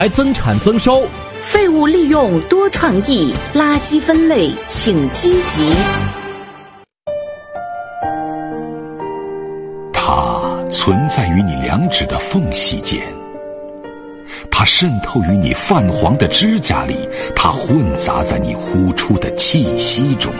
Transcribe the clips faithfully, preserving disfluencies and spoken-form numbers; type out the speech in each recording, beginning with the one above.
来增产增收。 废物利用多创意，垃圾分类请积极。 它存在于你两指的缝隙间，它渗透于你泛黄的指甲里，它混杂在你呼出的气息中，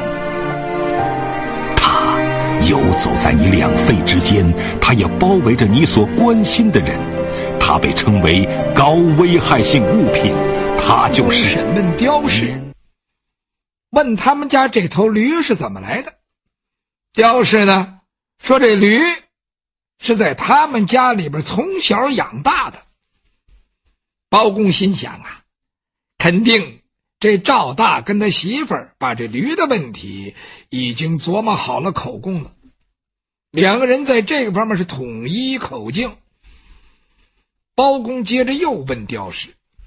它游走在你两肺之间，它也包围着你所关心的人，它被称为高危害性物品，它就是审问刁氏，问他们家这头驴是怎么来的。刁氏呢说这驴是在他们家里边从小养大的。包公心想啊，肯定这赵大跟他媳妇儿把这驴的问题已经琢磨好了口供了，两个人在这个方面是统一口径。包公接着又问刁氏，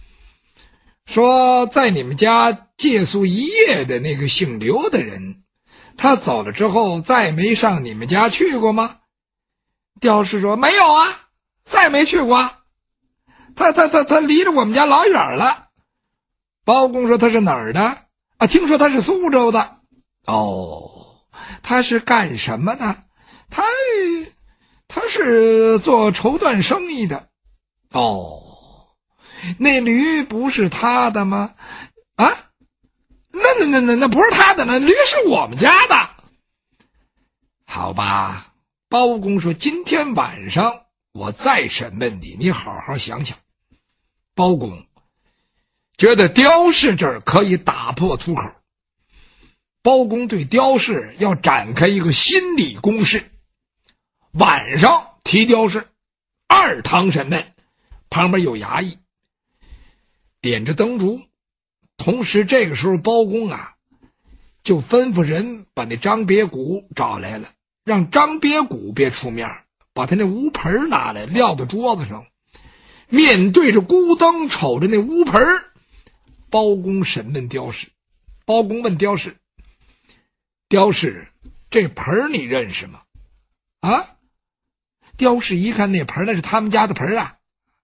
说在你们家借宿一夜的那个姓刘的人，他走了之后再没上你们家去过吗？刁氏说没有啊，再没去过啊，他他他他离着我们家老远了。包公说他是哪儿的啊？听说他是苏州的。哦，他是干什么的？他他是做绸缎生意的。哦，那驴不是他的吗？啊，那那那那那不是他的，那驴是我们家的。好吧，包公说今天晚上我再审问你，你好好想想。包公觉得刁氏这儿可以打破粗口，包公对刁氏要展开一个心理攻势。晚上提刁氏，二堂审问，旁边有衙役点着灯烛，同时这个时候包公啊就吩咐人把那张别谷找来了，让张别谷别出面，把他那乌盆拿来撂到桌子上，面对着孤灯，瞅着那乌盆，包公审问刁氏。包公问刁氏，刁氏这盆你认识吗？啊，刁氏一看那盆，那是他们家的盆啊。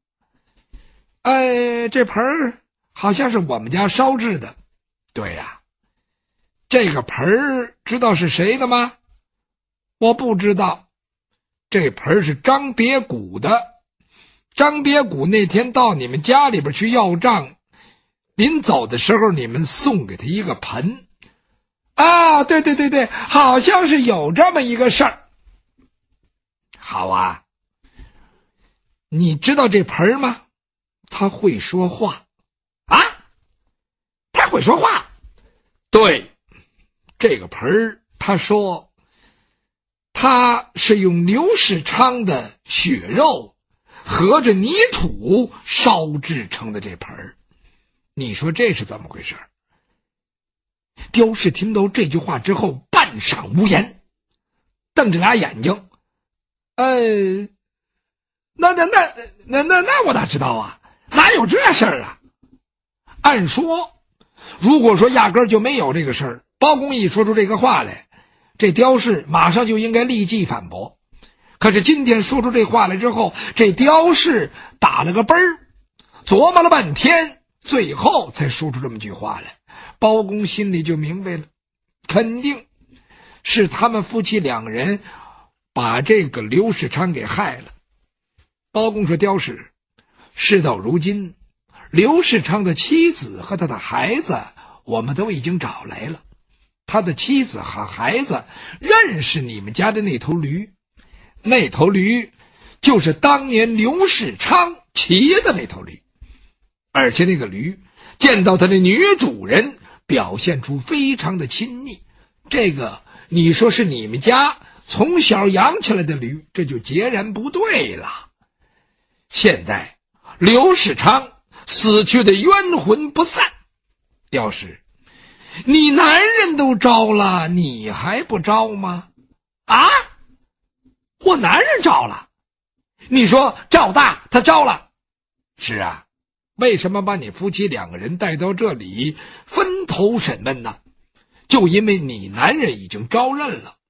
哎，这盆好像是我们家烧制的。对呀、啊，这个盆知道是谁的吗？我不知道。这盆是张别谷的。张别谷那天到你们家里边去要账，临走的时候你们送给他一个盆。啊，对对对对，好像是有这么一个事儿。好啊，你知道这盆吗？他会说话。啊，他会说话？对，这个盆他说他是用刘世昌的血肉和着泥土烧制成的这盆。你说这是怎么回事？刁氏听到这句话之后半晌无言，瞪着俩眼睛。呃，那那那那那那我哪知道啊？哪有这事儿啊？按说如果说压根儿就没有这个事儿，包公一说出这个话来，这刁氏马上就应该立即反驳。可是今天说出这话来之后，这刁氏打了个奔儿，琢磨了半天，最后才说出这么句话来。包公心里就明白了，肯定是他们夫妻两个人把这个刘世昌给害了。包公说，刁氏，事到如今，刘世昌的妻子和他的孩子我们都已经找来了，他的妻子和孩子认识你们家的那头驴，那头驴就是当年刘世昌骑的那头驴，而且那个驴见到他的女主人表现出非常的亲昵，这个你说是你们家从小养起来的驴，这就截然不对了。现在刘世昌死去的冤魂不散，刁氏，你男人都招了，你还不招吗？啊，我男人招了？你说赵大他招了？是啊，为什么把你夫妻两个人带到这里分头审问呢？就因为你男人已经招认了。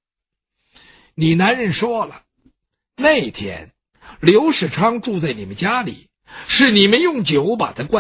你男人说了，那天刘世昌住在你们家里， 是你们用酒把它灌